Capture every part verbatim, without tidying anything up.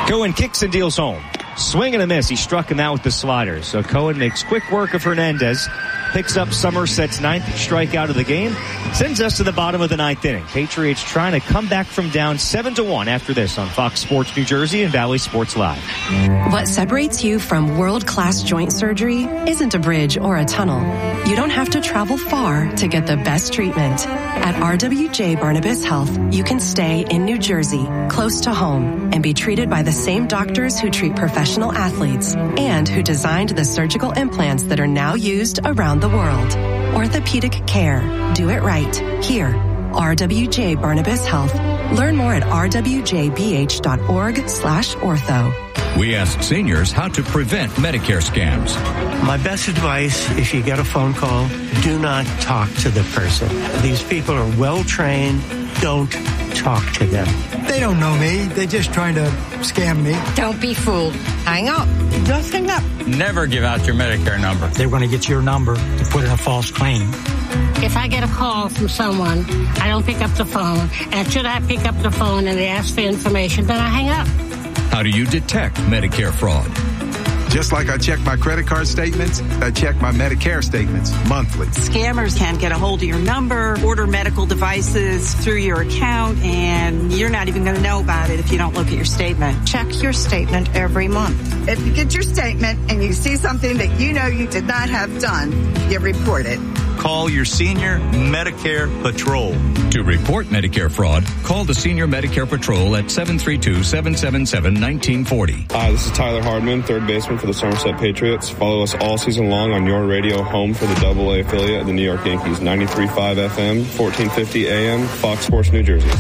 Cohen kicks and deals home. Swing and a miss. He struck him out with the slider. So Cohen makes quick work of Hernandez. Picks up Somerset's ninth strikeout of the game. Sends us to the bottom of the ninth inning. Patriots trying to come back from down seven to one after this on Fox Sports New Jersey and Valley Sports Live. What separates you from world-class joint surgery isn't a bridge or a tunnel. You don't have to travel far to get the best treatment. At R W J Barnabas Health, you can stay in New Jersey, close to home, and be treated by the same doctors who treat professional athletes and who designed the surgical implants that are now used around the world. Orthopedic care. Do it right. Here. R W J Barnabas Health. Learn more at r w j b h dot org slash ortho. We asked seniors how to prevent Medicare scams. My best advice, if you get a phone call, do not talk to the person. These people are well trained. Don't talk to them. They don't know me. They're just trying to scam me. Don't be fooled. Hang up. Just hang up. Never give out your Medicare number. They're going to get your number to put in a false claim. If I get a call from someone, I don't pick up the phone. And should I pick up the phone and they ask for information, then I hang up. How do you detect Medicare fraud? Just like I check my credit card statements, I check my Medicare statements monthly. Scammers can get a hold of your number, order medical devices through your account, and you're not even going to know about it if you don't look at your statement. Check your statement every month. If you get your statement and you see something that you know you did not have done, you report it. Call your Senior Medicare Patrol. To report Medicare fraud, call the Senior Medicare Patrol at seven three two, seven seven seven, one nine four zero. Hi, this is Tyler Hardman, third baseman for the Somerset Patriots. Follow us all season long on your radio home for the Double A affiliate of the New York Yankees, ninety-three point five F M, fourteen fifty A M, Fox Sports New Jersey.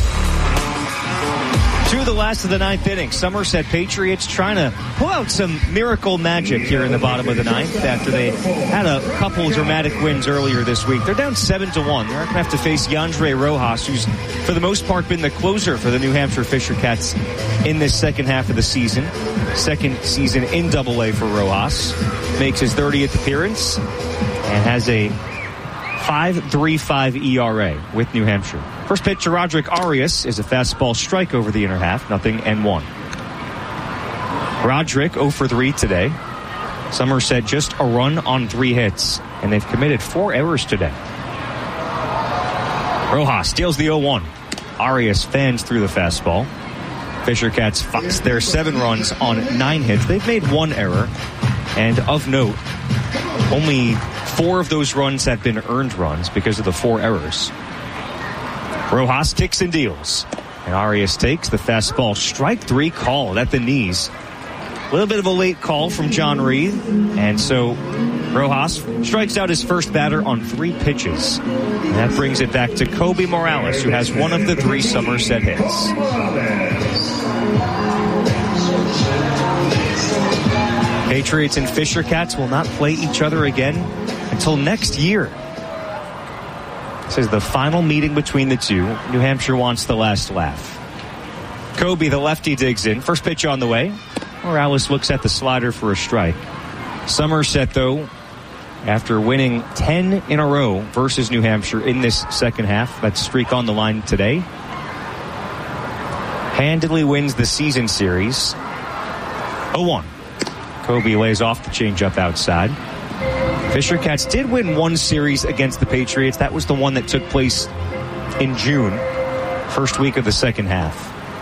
To the last of the ninth inning, Somerset Patriots trying to pull out some miracle magic here in the bottom of the ninth after they had a couple dramatic wins earlier this week. They're down seven to one. They're going to have to face Yandre Rojas, who's for the most part been the closer for the New Hampshire Fisher Cats in this second half of the season. Second season in Double A for Rojas. Makes his thirtieth appearance and has a five point three five E R A with New Hampshire. First pitch to Roderick Arias is a fastball strike over the inner half, nothing and one. Roderick zero for three today. Somerset just a run on three hits, and they've committed four errors today. Rojas steals the oh one. Arias fans through the fastball. Fisher Cats fox their seven runs on nine hits. They've made one error, and of note, only four of those runs have been earned runs because of the four errors. Rojas kicks and deals. And Arias takes the fastball. Strike three called at the knees. A little bit of a late call from John Reed. And so Rojas strikes out his first batter on three pitches. And that brings it back to Kobe Morales, who has one of the three Somerset hits. Patriots and Fisher Cats will not play each other again until next year. This is the final meeting between the two. New Hampshire wants the last laugh. Kobe, the lefty, digs in. First pitch on the way. Morales looks at the slider for a strike. Somerset, though, after winning ten in a row versus New Hampshire in this second half, that streak on the line today, handily wins the season series. oh one. Kobe lays off the changeup outside. Fisher Cats did win one series against the Patriots. That was the one that took place in June, first week of the second half.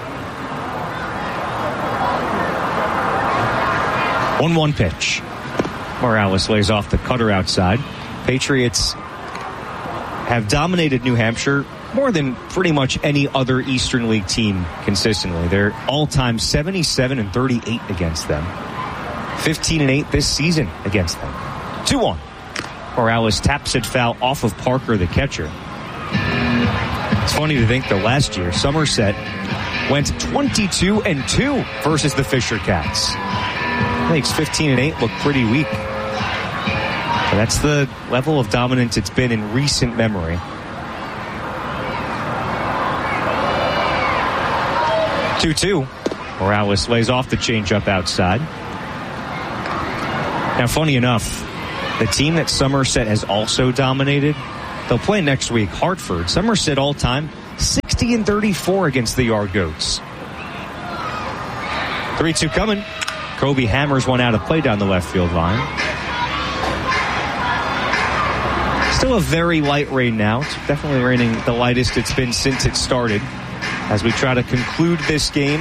one one pitch. Morales lays off the cutter outside. Patriots have dominated New Hampshire more than pretty much any other Eastern League team consistently. They're all-time seventy-seven and thirty-eight against them. fifteen and eight this season against them. two one. Morales taps it foul off of Parker, the catcher. It's funny to think that last year, Somerset went twenty-two and two versus the Fisher Cats. Makes fifteen and eight look pretty weak. But that's the level of dominance it's been in recent memory. two two. Morales lays off the changeup outside. Now, funny enough, the team that Somerset has also dominated, they'll play next week, Hartford. Somerset all-time, sixty and thirty-four against the Yard Goats. three two coming. Kobe hammers one out of play down the left field line. Still a very light rain now. It's definitely raining the lightest it's been since it started. As we try to conclude this game,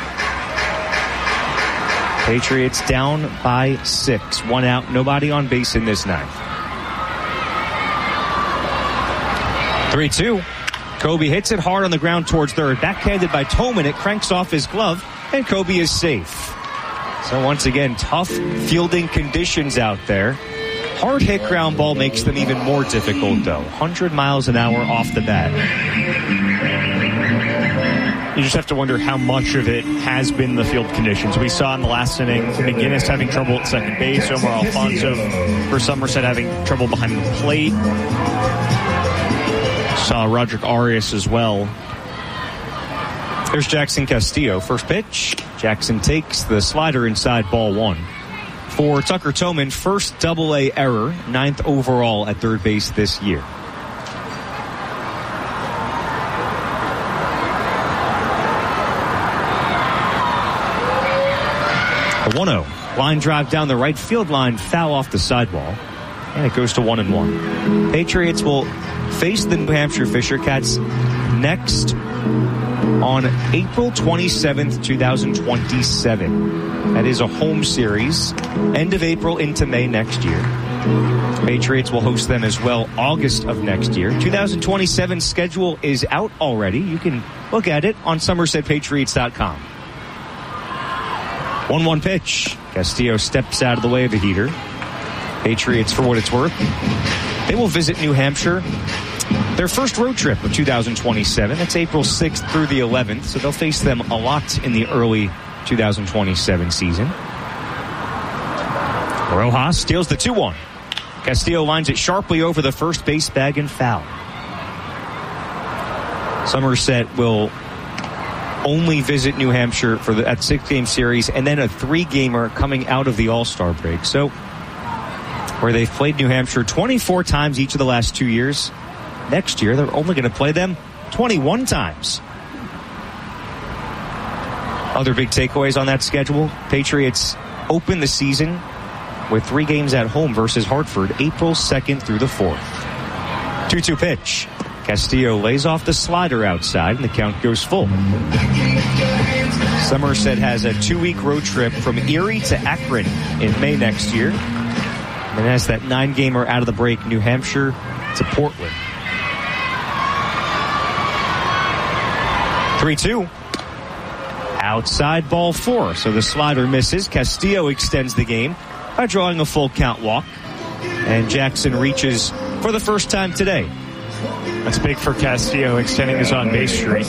Patriots down by six. One out, nobody on base in this ninth. three two. Kobe hits it hard on the ground towards third. Backhanded by Tolman. It cranks off his glove, and Kobe is safe. So once again, tough fielding conditions out there. Hard hit ground ball makes them even more difficult, though. one hundred miles an hour off the bat. You just have to wonder how much of it has been the field conditions. We saw in the last inning, McGinnis having trouble at second base, Omar Alfonso for Somerset having trouble behind the plate. Saw Roderick Arias as well. Here's Jackson Castillo. First pitch. Jackson takes the slider inside, ball one. For Tucker Tolman, first double A error, ninth overall at third base this year. The one oh. Line drive down the right field line, foul off the sidewall. And it goes to one and one. Patriots will face the New Hampshire Fisher Cats next on April twenty-seventh, twenty twenty-seven. That is a home series. End of April into May next year. Patriots will host them as well August of next year. twenty twenty-seven schedule is out already. You can look at it on Somerset Patriots dot com. one one pitch. Castillo steps out of the way of the heater. Patriots, for what it's worth, they will visit New Hampshire. Their first road trip of two thousand twenty-seven. It's April sixth through the eleventh, so they'll face them a lot in the early two thousand twenty-seven season. Rojas steals the two one. Castillo lines it sharply over the first base bag and foul. Somerset will only visit New Hampshire for the, that six-game series and then a three-gamer coming out of the All-Star break. So, where they've played New Hampshire twenty-four times each of the last two years, next year they're only going to play them twenty-one times. Other big takeaways on that schedule: Patriots open the season with three games at home versus Hartford, April second through the fourth. two two pitch. Castillo lays off the slider outside, and the count goes full. Somerset has a two-week road trip from Erie to Akron in May next year, and has that nine-gamer out of the break, New Hampshire to Portland. three two. Outside, ball four. So the slider misses. Castillo extends the game by drawing a full count walk. And Jackson reaches for the first time today. That's big for Castillo, extending his on-base streak.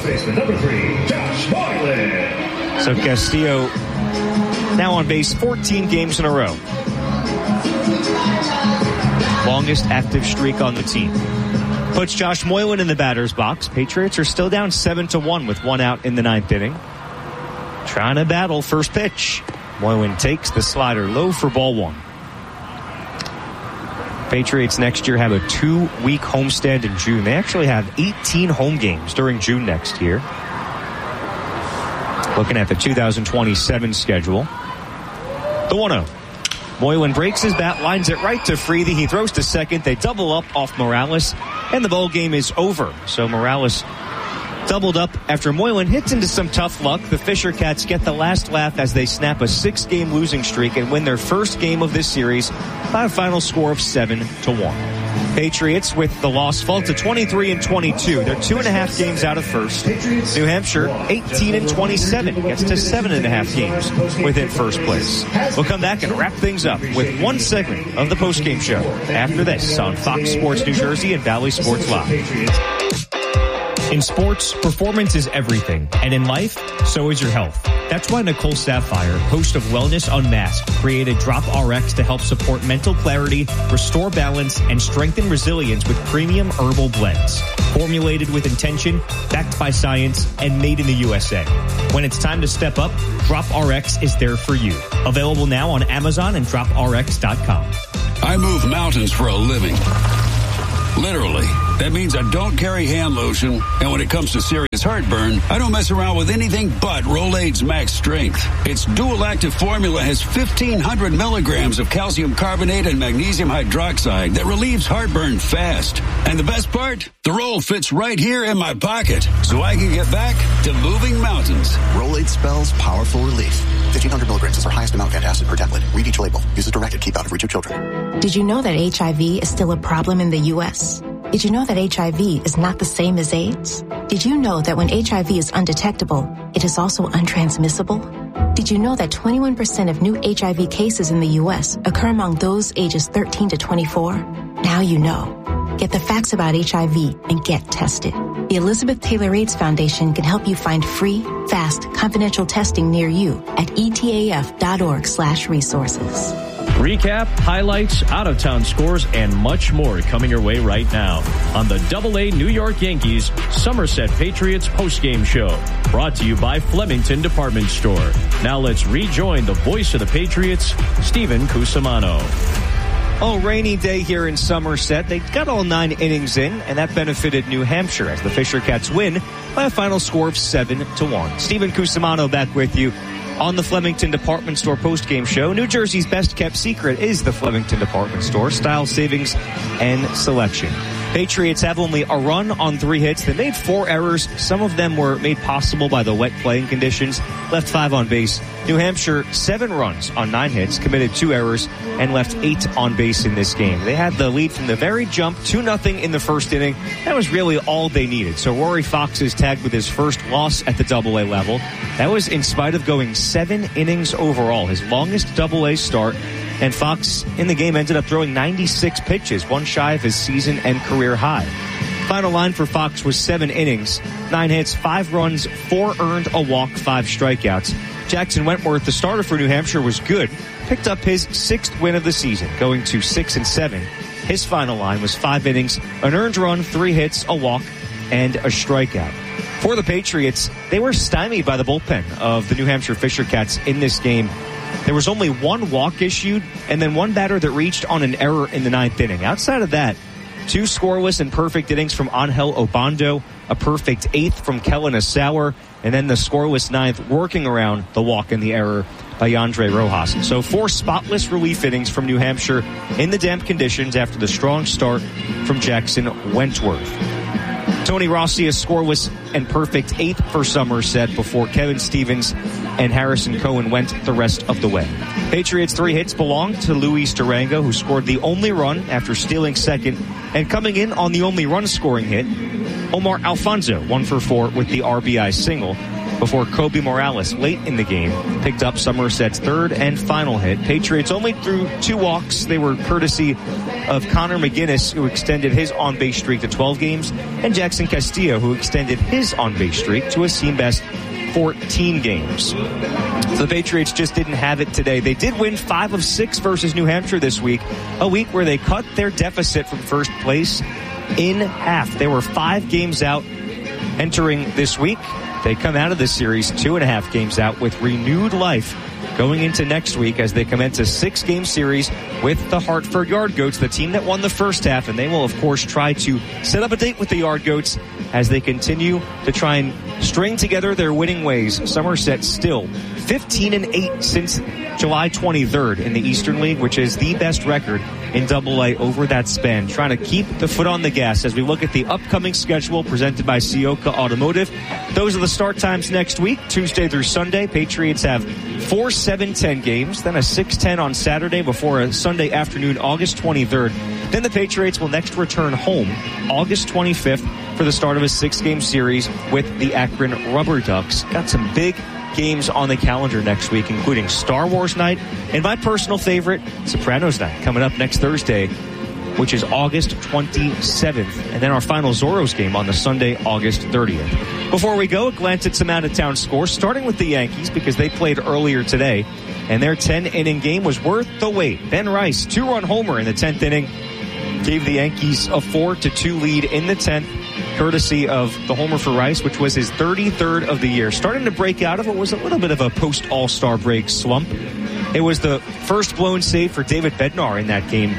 So Castillo now on base fourteen games in a row. Longest active streak on the team. Puts Josh Moylan in the batter's box. Patriots are still down seven to one with one out in the ninth inning. Trying to battle first pitch. Moylan takes the slider low for ball one. Patriots next year have a two-week homestand in June. They actually have eighteen home games during June next year. Looking at the two thousand twenty-seven schedule. The one oh. Moylan breaks his bat, lines it right to Freedy. He throws to second. They double up off Morales, and the ball game is over. So Morales doubled up after Moylan hits into some tough luck. The Fisher Cats get the last laugh as they snap a six-game losing streak and win their first game of this series by a final score of seven to one. Patriots, with the loss, fall to twenty-three and twenty-two. They're two and a half games out of first. New Hampshire, eighteen and twenty-seven, gets to seven and a half games within first place. We'll come back and wrap things up with one segment of the postgame show after this on Fox Sports New Jersey and Valley Sports Live. In sports, performance is everything, and in life, so is your health. That's why Nicole Sapphire, host of Wellness Unmasked, created Drop R X to help support mental clarity, restore balance, and strengthen resilience with premium herbal blends. Formulated with intention, backed by science, and made in the U S A. When it's time to step up, Drop R X is there for you. Available now on Amazon and drop R X dot com. I move mountains for a living. Literally. That means I don't carry hand lotion, and when it comes to serious heartburn, I don't mess around with anything but Rolaids Max Strength. Its dual-active formula has fifteen hundred milligrams of calcium carbonate and magnesium hydroxide that relieves heartburn fast. And the best part? The roll fits right here in my pocket, so I can get back to moving mountains. Rolaids spells powerful relief. fifteen hundred milligrams is our highest amount of antacid per tablet. Read each label. Use as directed. Keep out of reach of children. Did you know that H I V is still a problem in the U S? Did you know that H I V is not the same as AIDS? Did you know that when H I V is undetectable, it is also untransmissible? Did you know that twenty-one percent of new H I V cases in the U S occur among those ages thirteen to twenty-four? Now you know. Get the facts about H I V and get tested. The Elizabeth Taylor AIDS Foundation can help you find free, fast, confidential testing near you at etaf.org slash resources. Recap, highlights, out-of-town scores, and much more coming your way right now on the Double A New York Yankees Somerset Patriots postgame show. Brought to you by Flemington Department Store. Now let's rejoin the voice of the Patriots, Stephen Cusimano. Oh, rainy day here in Somerset. They got all nine innings in, and that benefited New Hampshire as the Fisher Cats win by a final score of seven to one. Stephen Cusimano back with you on the Flemington Department Store postgame show. New Jersey's best-kept secret is the Flemington Department Store. Style, savings, and selection. Patriots have only a run on three hits. They made four errors. Some of them were made possible by the wet playing conditions. Left five on base. New Hampshire, seven runs on nine hits, committed two errors, and left eight on base in this game. They had the lead from the very jump, two nothing in the first inning. That was really all they needed. So Rory Fox is tagged with his first loss at the Double A level. That was in spite of going seven innings overall, his longest Double A start. And Fox in the game ended up throwing ninety-six pitches, one shy of his season and career high. Final line for Fox was seven innings, nine hits, five runs, four earned, a walk, five strikeouts. Jackson Wentworth, the starter for New Hampshire, was good. Picked up his sixth win of the season, going to six and seven. His final line was five innings, an earned run, three hits, a walk, and a strikeout. For the Patriots, they were stymied by the bullpen of the New Hampshire Fisher Cats in this game. There was only one walk issued, and then one batter that reached on an error in the ninth inning. Outside of that, two scoreless and perfect innings from Angel Obando, a perfect eighth from Kellen Assauer, and then the scoreless ninth working around the walk and the error by Yandre Rojas. So four spotless relief innings from New Hampshire in the damp conditions after the strong start from Jackson Wentworth. Tony Rossi, a scoreless and perfect eighth for Somerset before Kevin Stevens and Harrison Cohen went the rest of the way. Patriots' three hits belonged to Luis Durango, who scored the only run after stealing second, and coming in on the only run-scoring hit, Omar Alfonso, one for four with the R B I single, before Kobe Morales, late in the game, picked up Somerset's third and final hit. Patriots only threw two walks. They were courtesy of Connor McGinnis, who extended his on-base streak to twelve games, and Jackson Castillo, who extended his on-base streak to a team-best fourteen games. So the Patriots just didn't have it today. They did win five of six versus New Hampshire this week, a week where they cut their deficit from first place in half. They were five games out entering this week. They come out of this series two and a half games out with renewed life going into next week as they commence a six-game series with the Hartford Yard Goats, the team that won the first half, and they will, of course, try to set up a date with the Yard Goats as they continue to try and string together their winning ways. Somerset still fifteen and eight since July twenty-third in the Eastern League, which is the best record in Double A over that span. Trying to keep the foot on the gas as we look at the upcoming schedule presented by Sioka Automotive. Those are the start times next week, Tuesday through Sunday. Patriots have four seven ten games, then a six ten on Saturday before a Sunday afternoon, August twenty-third. Then the Patriots will next return home August twenty-fifth for the start of a six-game series with the Akron Rubber Ducks. Got some big games on the calendar next week, including Star Wars Night and my personal favorite, Sopranos Night, coming up next Thursday, which is August twenty-seventh. And then our final Zorros game on the Sunday, August thirtieth. Before we go, a glance at some out-of-town scores, starting with the Yankees because they played earlier today, and their ten-inning game was worth the wait. Ben Rice, two-run homer in the tenth inning, gave the Yankees a four to two lead in the tenth, courtesy of the homer for Rice, which was his thirty-third of the year. Starting to break out of what was a little bit of a post-All-Star break slump. It was the first blown save for David Bednar in that game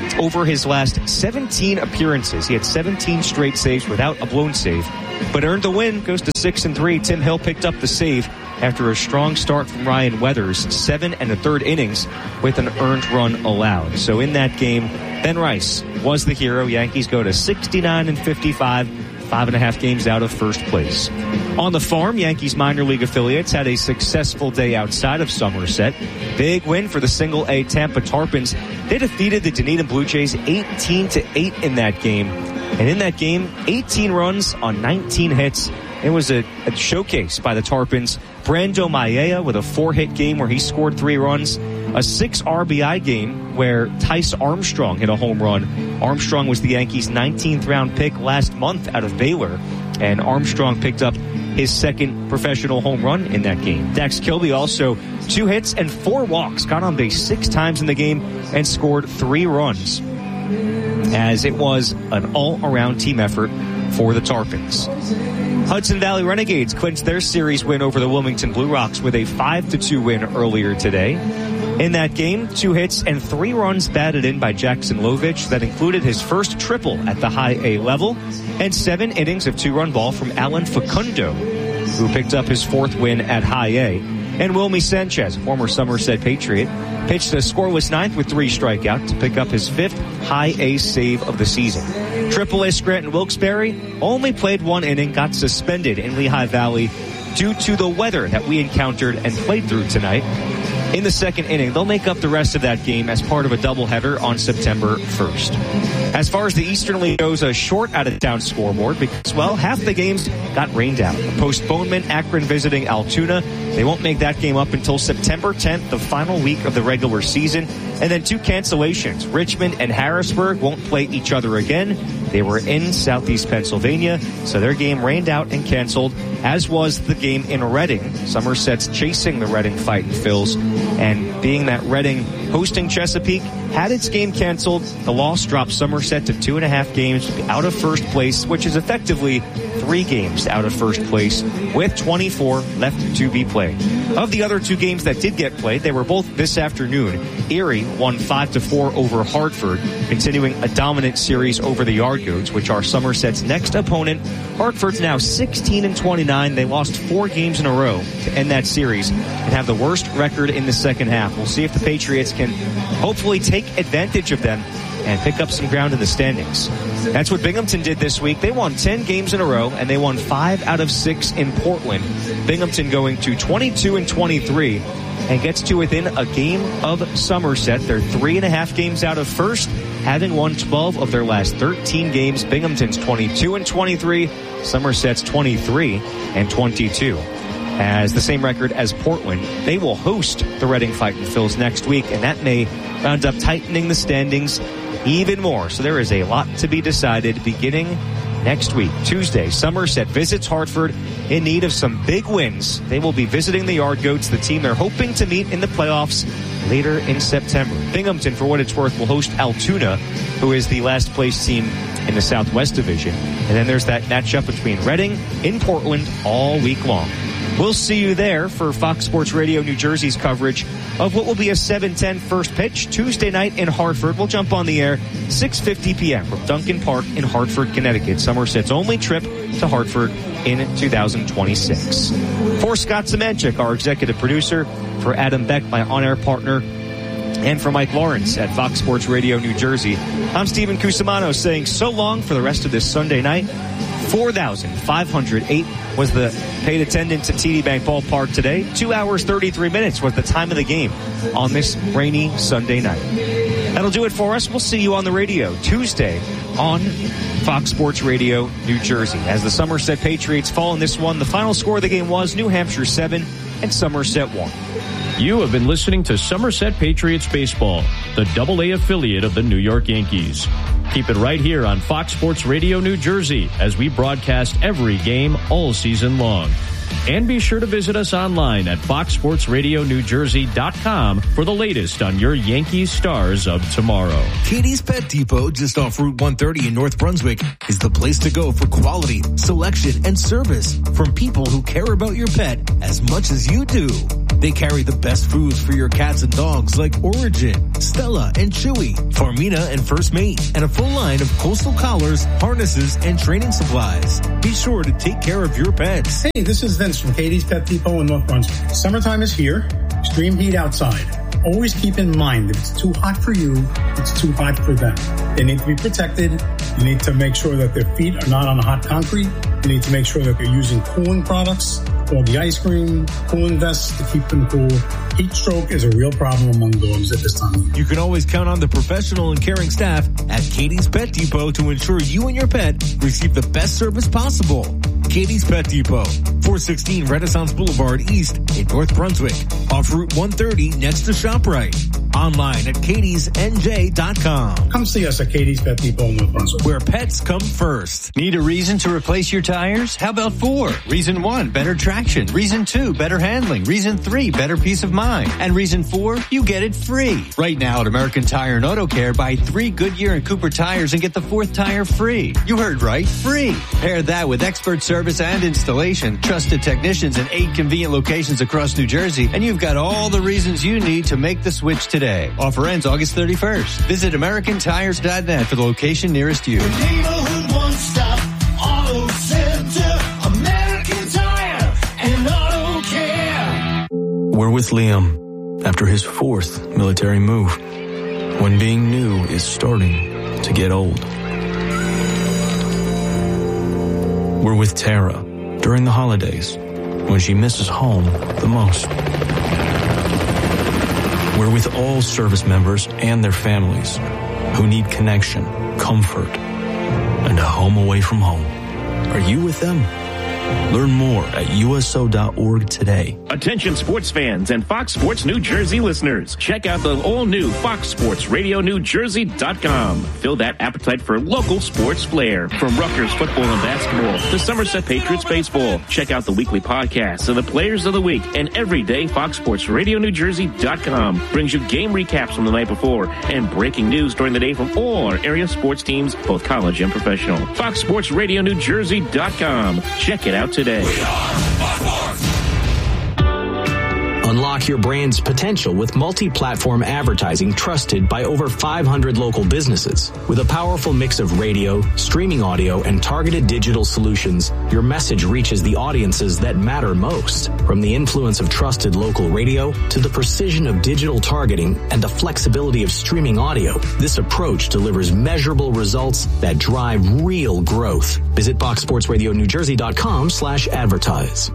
over his last seventeen appearances. He had seventeen straight saves without a blown save, but earned the win, goes to six and three. Tim Hill picked up the save after a strong start from Ryan Weathers, seven and a third innings with an earned run allowed. So in that game, Ben Rice was the hero. Yankees go to sixty-nine and fifty-five, five and a half games out of first place. On the farm, Yankees minor league affiliates had a successful day outside of Somerset. Big win for the single A Tampa Tarpons. They defeated the Dunedin Blue Jays eighteen to eight in that game. And in that game, eighteen runs on nineteen hits. It was a, a showcase by the Tarpons. Brando Maia with a four-hit game where he scored three runs. A six R B I game where Tice Armstrong hit a home run. Armstrong was the Yankees' nineteenth round pick last month out of Baylor. And Armstrong picked up his second professional home run in that game. Dax Kilby also two hits and four walks. Got on base six times in the game and scored three runs, as it was an all-around team effort for the Tarpons. Hudson Valley Renegades clinched their series win over the Wilmington Blue Rocks with a five to two win earlier today. In that game, two hits and three runs batted in by Jackson Lovich. That included his first triple at the high A level and seven innings of two-run ball from Alan Facundo, who picked up his fourth win at high A. And Wilmy Sanchez, former Somerset Patriot, pitched a scoreless ninth with three strikeouts to pick up his fifth high A save of the season. Triple A Scranton Wilkes-Barre only played one inning, got suspended in Lehigh Valley due to the weather that we encountered and played through tonight. In the second inning, they'll make up the rest of that game as part of a doubleheader on September first. As far as the Eastern League goes, a short out-of-town scoreboard because, well, half the games got rained out. A postponement, Akron visiting Altoona. They won't make that game up until September tenth, the final week of the regular season. And then two cancellations. Richmond and Harrisburg won't play each other again. They were in Southeast Pennsylvania, so their game rained out and canceled, as was the game in Reading. Somerset's chasing the Reading Fightin' Phils, and being that Reading hosting Chesapeake had its game canceled, the loss dropped Somerset to two and a half games out of first place, which is effectively three games out of first place with twenty-four left to be played. Of the other two games that did get played, they were both this afternoon. Erie won five to four over Hartford, continuing a dominant series over the Argoats, which are Somerset's next opponent. Hartford's now sixteen and twenty-nine. They lost four games in a row to end that series and have the worst record in the second half. We'll see if the Patriots can hopefully take advantage of them and pick up some ground in the standings. That's what Binghamton did this week. They won ten games in a row, and they won five out of six in Portland. Binghamton going to twenty-two and twenty-three and gets to within a game of Somerset. They're three and a half games out of first, having won twelve of their last thirteen games. Binghamton's twenty-two and twenty-three, Somerset's twenty-three and twenty-two. Has the same record as Portland. They will host the Reading Fightin' Phils next week, and that may round up tightening the standings even more. So there is a lot to be decided beginning next week. Tuesday, Somerset visits Hartford in need of some big wins. They will be visiting the Argoats, the team they're hoping to meet in the playoffs later in September. Binghamton, for what it's worth, will host Altoona, who is the last place team in the Southwest Division. And then there's that matchup between Reading in Portland all week long. We'll see you there for Fox Sports Radio New Jersey's coverage of what will be a seven ten first pitch Tuesday night in Hartford. We'll jump on the air six fifty p.m. from Duncan Park in Hartford, Connecticut. Somerset's only trip to Hartford in two thousand twenty-six. For Scott Semanchik, our executive producer, for Adam Beck, my on-air partner, and for Mike Lawrence at Fox Sports Radio New Jersey, I'm Stephen Cusimano saying so long for the rest of this Sunday night. four thousand five hundred eight was the paid attendance at T D Bank Ballpark today. Two hours, thirty-three minutes was the time of the game on this rainy Sunday night. That'll do it for us. We'll see you on the radio Tuesday on Fox Sports Radio New Jersey. As the Somerset Patriots fall in this one, the final score of the game was New Hampshire seven and Somerset one. You have been listening to Somerset Patriots Baseball, the double A affiliate of the New York Yankees. Keep it right here on Fox Sports Radio New Jersey as we broadcast every game all season long. And be sure to visit us online at fox sports radio new jersey dot com for the latest on your Yankees stars of tomorrow. Katie's Pet Depot, just off Route one thirty in North Brunswick, is the place to go for quality, selection, and service from people who care about your pet as much as you do. They carry the best foods for your cats and dogs like Origin, Stella, and Chewy, Farmina, and First Mate, and a full line of coastal collars, harnesses, and training supplies. Be sure to take care of your pets. Hey, this is Vince from Katie's Pet Depot in North Brunswick. Summertime is here. Extreme heat outside. Always keep in mind that it's too hot for you, it's too hot for them. They need to be protected. You need to make sure that their feet are not on the hot concrete. You need to make sure that they're using cooling products, all the ice cream, cooling vests to keep them cool. Heat stroke is a real problem among dogs at this time. You can always count on the professional and caring staff at Katie's Pet Depot to ensure you and your pet receive the best service possible. Katie's Pet Depot, four sixteen Renaissance Boulevard East in North Brunswick, off Route one thirty next to ShopRite. Online at katies n j dot com. Come see us at Katie's Pet Depot in North Brunswick, where pets come first. Need a reason to replace your tires? How about four? Reason one, better traction. Reason two, better handling. Reason three, better peace of mind. And reason four, you get it free. Right now at American Tire and Auto Care, buy three Goodyear and Cooper tires and get the fourth tire free. You heard right, free. Pair that with expert service and installation, trusted technicians in eight convenient locations across New Jersey, and you've got all the reasons you need to make the switch today. Offer ends August thirty-first. Visit American Tires dot net for the location nearest you. Neighborhood one-stop auto center, American Tire and Auto Care. We're with Liam after his fourth military move, when being new is starting to get old. We're with Tara during the holidays, when she misses home the most. We're with all service members and their families who need connection, comfort, and a home away from home. Are you with them? Learn more at U S O dot org today. Attention sports fans and Fox Sports New Jersey listeners. Check out the all-new Fox Sports Radio New Jersey dot com. Fill that appetite for local sports flair. From Rutgers football and basketball to Somerset Patriots baseball. Check out the weekly podcasts and the players of the week. And every day, Fox Sports Radio New Jersey dot com brings you game recaps from the night before and breaking news during the day from all our area sports teams, both college and professional. Fox Sports Radio New Jersey dot com. Check it out today. Unlock your brand's potential with multi-platform advertising trusted by over five hundred local businesses. With a powerful mix of radio, streaming audio, and targeted digital solutions, your message reaches the audiences that matter most. From the influence of trusted local radio to the precision of digital targeting and the flexibility of streaming audio, this approach delivers measurable results that drive real growth. Visit fox sports radio new jersey dot com slash advertise.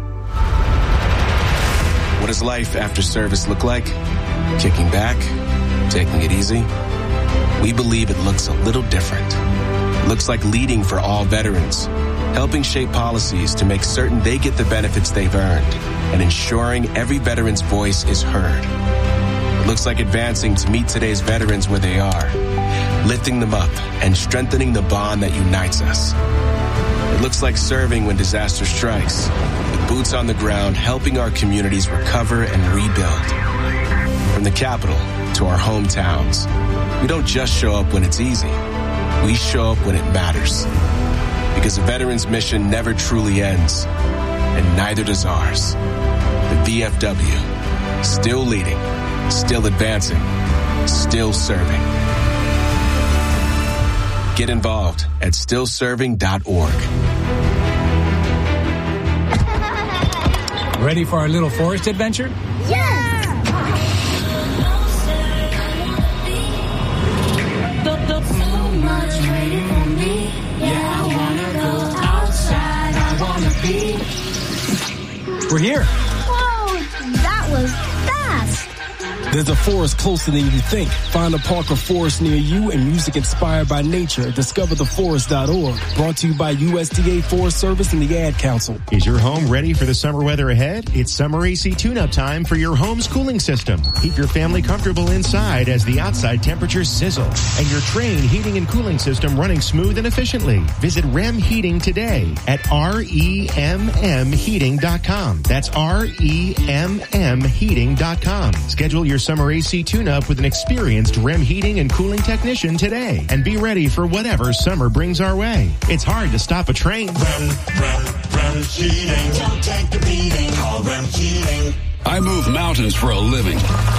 What does life after service look like? Kicking back? Taking it easy? We believe it looks a little different. It looks like leading for all veterans, helping shape policies to make certain they get the benefits they've earned, and ensuring every veteran's voice is heard. It looks like advancing to meet today's veterans where they are, lifting them up and strengthening the bond that unites us. It looks like serving when disaster strikes, with boots on the ground, helping our communities recover and rebuild. From the capital to our hometowns, we don't just show up when it's easy. We show up when it matters. Because a veteran's mission never truly ends, and neither does ours. The V F W, still leading, still advancing, still serving. Get involved at still serving dot org. Ready for our little forest adventure? Yes! So much waiting for me. Yeah, I wanna go outside. I wanna be. We're here. Whoa, that was fast. There's a forest closer than you think. Find a park or forest near you and music inspired by nature. discover the forest dot org. Brought to you by U S D A Forest Service and the Ad Council. Is your home ready for the summer weather ahead? It's summer A C tune-up time for your home's cooling system. Keep your family comfortable inside as the outside temperatures sizzle and your Trane heating and cooling system running smooth and efficiently. Visit R E M Heating today at R E M M heating dot com. That's R E M M heating dot com. Schedule your summer A C tune-up with an experienced R E M heating and cooling technician today and be ready for whatever summer brings our way. It's hard to stop a train. R E M, R E M Heating. Don't take the beating. Call R E M Heating. I move mountains for a living.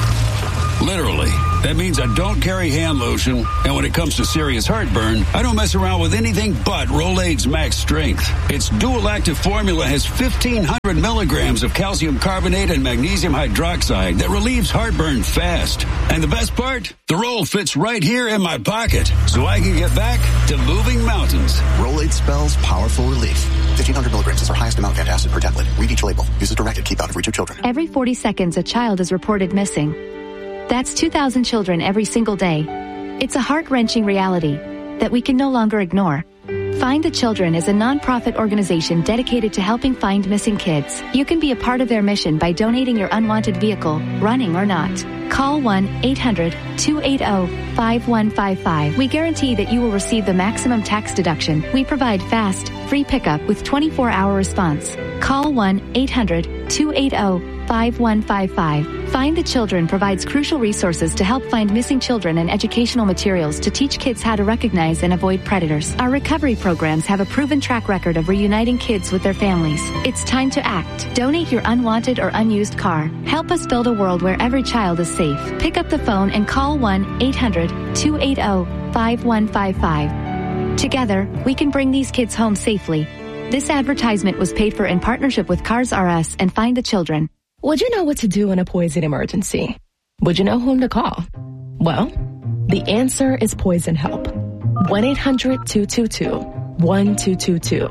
Literally. That means I don't carry hand lotion, and when it comes to serious heartburn, I don't mess around with anything but Rolaids Max Strength. Its dual-active formula has fifteen hundred milligrams of calcium carbonate and magnesium hydroxide that relieves heartburn fast. And the best part? The roll fits right here in my pocket, so I can get back to moving mountains. Rolaids spells powerful relief. fifteen hundred milligrams is our highest amount of antacid per tablet. Read each label. Use as directed. Keep out of reach of children. Every forty seconds, a child is reported missing. That's two thousand children every single day. It's a heart-wrenching reality that we can no longer ignore. Find the Children is a non-profit organization dedicated to helping find missing kids. You can be a part of their mission by donating your unwanted vehicle, running or not. Call one eight hundred two eight zero five one five five. We guarantee that you will receive the maximum tax deduction. We provide fast, free pickup with twenty-four hour response. Call one eight hundred two eight zero five one five five. Find the Children provides crucial resources to help find missing children and educational materials to teach kids how to recognize and avoid predators. Our recovery programs have a proven track record of reuniting kids with their families. It's time to act. Donate your unwanted or unused car. Help us build a world where every child is safe. Pick up the phone and call one eight hundred two eight zero five one five five. Together, we can bring these kids home safely. This advertisement was paid for in partnership with Cars R Us and Find the Children. Would you know what to do in a poison emergency? Would you know whom to call? Well, the answer is Poison Help. one eight hundred two two two one two two two.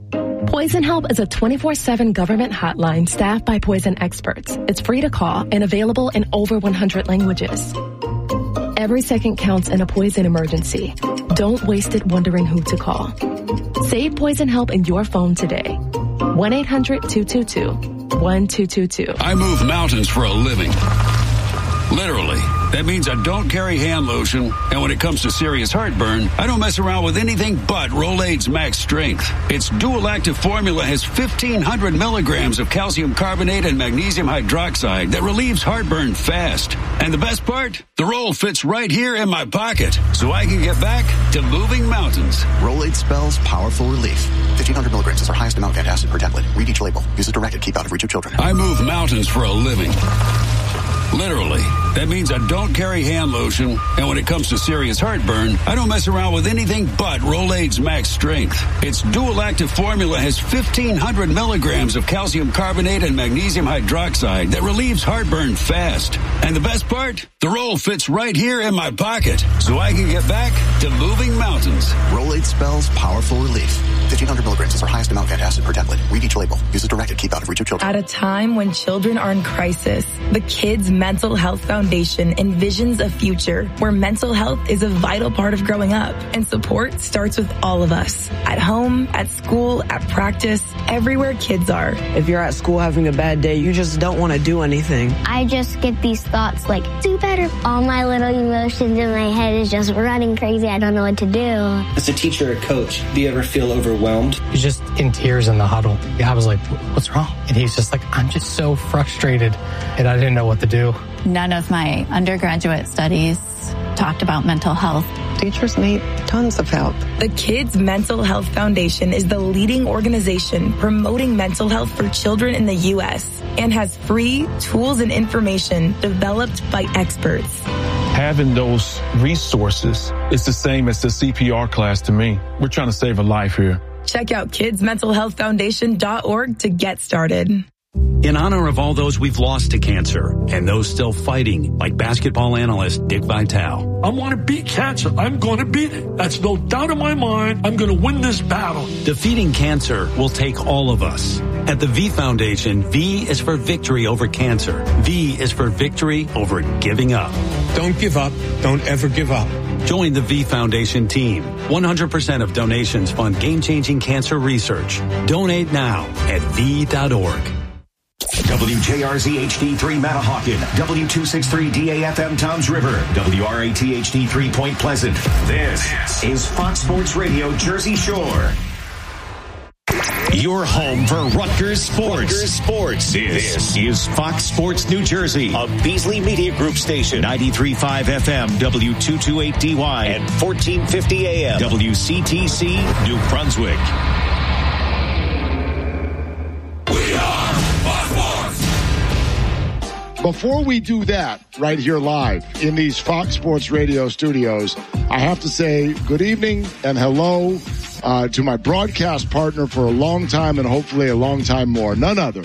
Poison Help is a twenty-four seven government hotline staffed by poison experts. It's free to call and available in over one hundred languages. Every second counts in a poison emergency. Don't waste it wondering who to call. Save Poison Help in your phone today. one eight hundred two two two one two two two. I move mountains for a living. Literally. That means I don't carry hand lotion, and when it comes to serious heartburn, I don't mess around with anything but Rolaids Max Strength. Its dual-active formula has fifteen hundred milligrams of calcium carbonate and magnesium hydroxide that relieves heartburn fast. And the best part? The roll fits right here in my pocket, so I can get back to moving mountains. Rolaids spells powerful relief. fifteen hundred milligrams is our highest amount of antacid per tablet. Read each label. Use as directed. Keep out of reach of children. I move mountains for a living. Literally. That means I don't carry hand lotion, and when it comes to serious heartburn, I don't mess around with anything but Rolaids Max Strength. Its dual-active formula has fifteen hundred milligrams of calcium carbonate and magnesium hydroxide that relieves heartburn fast. And the best part? The roll fits right here in my pocket, so I can get back to moving mountains. Rolaids spells powerful relief. fifteen hundred milligrams is our highest amount of antacid per tablet. Read each label. Use as directed. Keep out of reach of children. At a time when children are in crisis, the Kids Mental Health Foundation envisions a future where mental health is a vital part of growing up, and support starts with all of us. At home, at school, at practice, everywhere kids are. If you're at school having a bad day, you just don't want to do anything. I just get these thoughts like, do better. All my little emotions in my head is just running crazy. I don't know what to do. As a teacher or coach, do you ever feel overwhelmed? He's just in tears in the huddle. I was like, what's wrong? And he's just like, I'm just so frustrated, and I didn't know what to do. None of my undergraduate studies talked about mental health. Teachers need tons of help. The Kids Mental Health Foundation is the leading organization promoting mental health for children in the U S and has free tools and information developed by experts. Having those resources is the same as the C P R class to me. We're trying to save a life here. Check out kids mental health foundation dot org to get started. In honor of all those we've lost to cancer and those still fighting, like basketball analyst Dick Vitale. I want to beat cancer. I'm going to beat it. That's no doubt in my mind. I'm going to win this battle. Defeating cancer will take all of us. At the V Foundation, V is for victory over cancer. V is for victory over giving up. Don't give up. Don't ever give up. Join the V Foundation team. one hundred percent of donations fund game-changing cancer research. Donate now at V dot org. W J R Z H D three Manahawkin, W two sixty-three D A F M Toms River, W R A T H D three Point Pleasant. This is Fox Sports Radio Jersey Shore. Your home for Rutgers Sports. Rutgers Sports. This, this is Fox Sports New Jersey, a Beasley Media Group station, ninety-three point five F M, W two twenty-eight D Y, and fourteen fifty A M, W C T C, New Brunswick. Before we do that right here live in these Fox Sports Radio studios, I have to say good evening and hello uh, to my broadcast partner for a long time and hopefully a long time more, none other